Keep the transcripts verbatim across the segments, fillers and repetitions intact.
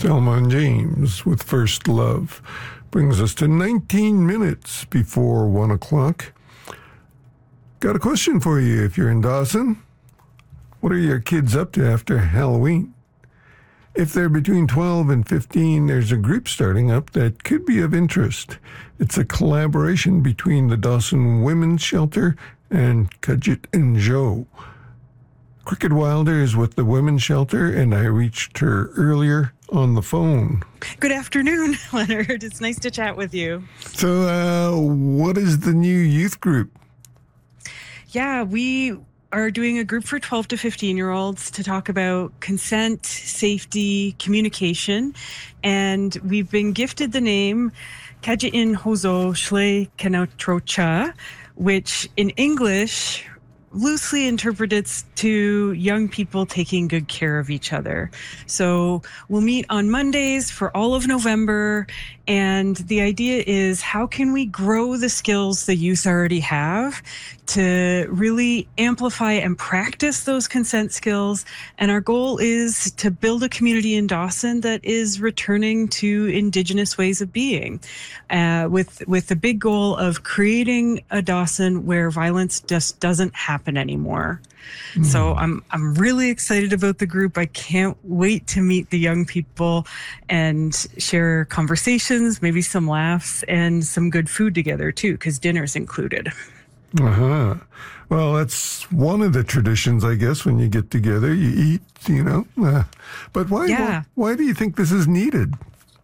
Thelma and James with First Love brings us to nineteen minutes before one o'clock. Got a question for you if you're in Dawson. What are your kids up to after Halloween? If they're between twelve and fifteen, there's a group starting up that could be of interest. It's a collaboration between the Dawson Women's Shelter and Kajit and Joe. Cricket Wilder is with the Women's Shelter, and I reached her earlier on the phone. Good afternoon, Leonard. It's nice to chat with you. So, uh, what is the new youth group? Yeah, we are doing a group for twelve to fifteen-year-olds to talk about consent, safety, communication, and we've been gifted the name Kajiin Hozo Shle Kanatrocha, which in English loosely interpreted to young people taking good care of each other. So we'll meet on Mondays for all of November, and the idea is how can we grow the skills the youth already have to really amplify and practice those consent skills. And our goal is to build a community in Dawson that is returning to Indigenous ways of being, uh, with with the big goal of creating a Dawson where violence just doesn't happen anymore. Mm. So I'm I'm really excited about the group. I can't wait to meet the young people and share conversations, maybe some laughs, and some good food together too, because dinner's included. Uh-huh. Well, that's one of the traditions, I guess, when you get together, you eat, you know. Uh, but why, yeah. why why do you think this is needed?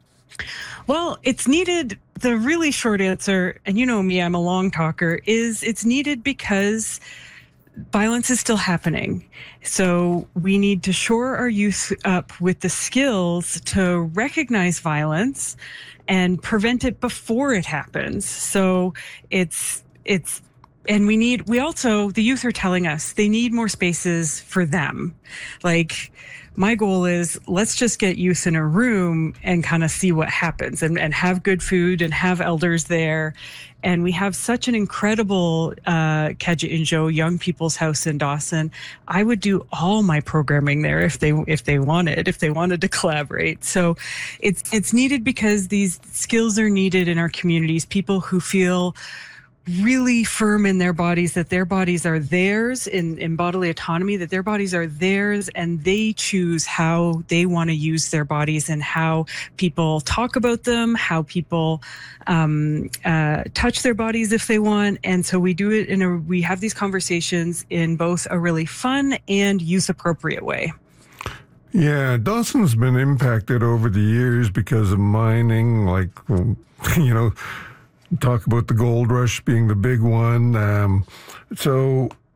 Well, it's needed. The really short answer, and you know me, I'm a long talker, is it's needed because violence is still happening. So we need to shore our youth up with the skills to recognize violence and prevent it before it happens. So it's it's and we need, we also, the youth are telling us they need more spaces for them. Like, my goal is let's just get youth in a room and kind of see what happens, and, and have good food and have elders there. And we have such an incredible uh, Kaji and Joe Young People's House in Dawson. I would do all my programming there if they if they wanted, if they wanted to collaborate. So it's it's needed because these skills are needed in our communities. People who feel really firm in their bodies, that their bodies are theirs in, in bodily autonomy, that their bodies are theirs and they choose how they want to use their bodies and how people talk about them, how people um, uh, touch their bodies if they want. And so we do it in a, we have these conversations in both a really fun and youth appropriate way. Yeah, Dawson's been impacted over the years because of mining, like, you know, talk about the gold rush being the big one. Um, so